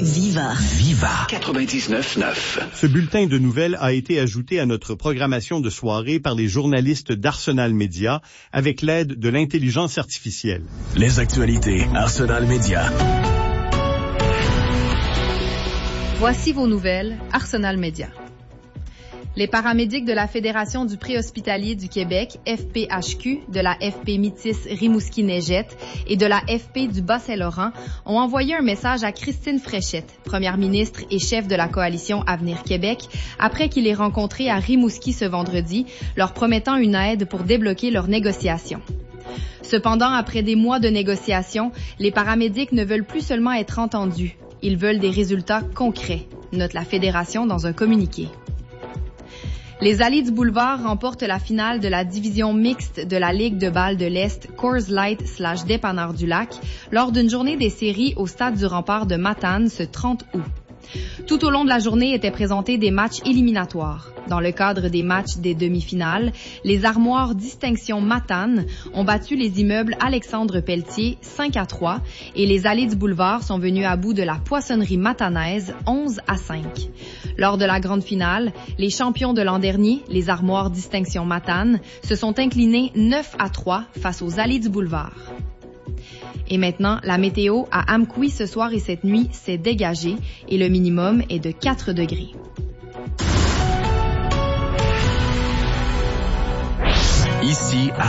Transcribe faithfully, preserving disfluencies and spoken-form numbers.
Viva. Viva. quatre-vingt-dix-neuf neuf. Ce bulletin de nouvelles a été ajouté à notre programmation de soirée par les journalistes d'Arsenal Média avec l'aide de l'intelligence artificielle. Les actualités Arsenal Média. Voici vos nouvelles Arsenal Média. Les paramédics de la Fédération du préhospitalier du Québec, F P H Q, de la F P Métis Rimouski-Neigette et de la F P du Bas-Saint-Laurent ont envoyé un message à Christine Fréchette, première ministre et chef de la coalition Avenir Québec, après qu'il ait rencontré à Rimouski ce vendredi, leur promettant une aide pour débloquer leurs négociations. Cependant, après des mois de négociations, les paramédics ne veulent plus seulement être entendus. Ils veulent des résultats concrets, note la Fédération dans un communiqué. Les Allées du Boulevard remportent la finale de la division mixte de la Ligue de balle de l'Est Coors Light slash Dépanneur du Lac lors d'une journée des séries au Stade du Rempart de Matane ce trente août. Tout au long de la journée étaient présentés des matchs éliminatoires. Dans le cadre des matchs des demi-finales, les Armoires Distinction Matane ont battu les immeubles Alexandre Pelletier cinq à trois et les Allées du Boulevard sont venues à bout de la Poissonnerie Matanaise onze à cinq. Lors de la grande finale, les champions de l'an dernier, les Armoires Distinction Matane, se sont inclinés neuf à trois face aux Allées du Boulevard. Et maintenant, la météo à Amqui ce soir et cette nuit s'est dégagée et le minimum est de quatre degrés. Ici,